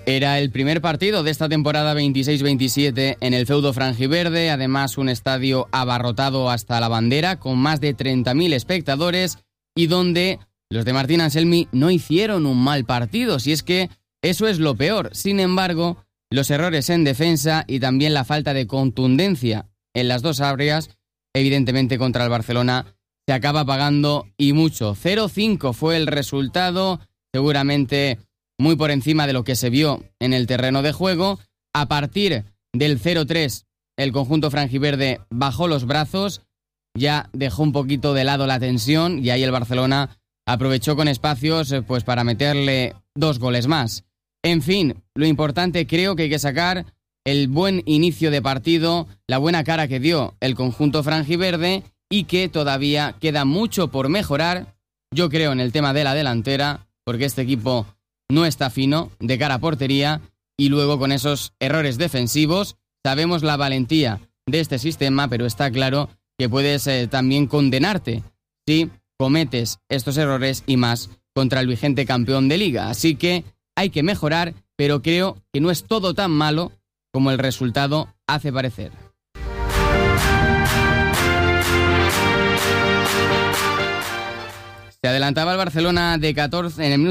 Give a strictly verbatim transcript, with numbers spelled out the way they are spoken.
Era el primer partido de esta temporada veintiséis veintisiete en el feudo franjiverde, además un estadio abarrotado hasta la bandera con más de treinta mil espectadores y donde los de Martín Anselmi no hicieron un mal partido, si es que eso es lo peor. Sin embargo, los errores en defensa y también la falta de contundencia en las dos áreas, evidentemente contra el Barcelona, se acaba pagando y mucho. cero cinco fue el resultado, seguramente muy por encima de lo que se vio en el terreno de juego. A partir del cero tres, el conjunto franjiverde bajó los brazos, ya dejó un poquito de lado la tensión y ahí el Barcelona aprovechó con espacios pues para meterle dos goles más. En fin, lo importante creo que hay que sacar el buen inicio de partido, la buena cara que dio el conjunto franjiverde y que todavía queda mucho por mejorar, yo creo, en el tema de la delantera, porque este equipo no está fino de cara a portería y luego con esos errores defensivos sabemos la valentía de este sistema, pero está claro que puedes eh, también condenarte si cometes estos errores y más contra el vigente campeón de liga. Así que hay que mejorar, pero creo que no es todo tan malo como el resultado hace parecer. Se adelantaba el Barcelona de catorce en el minuto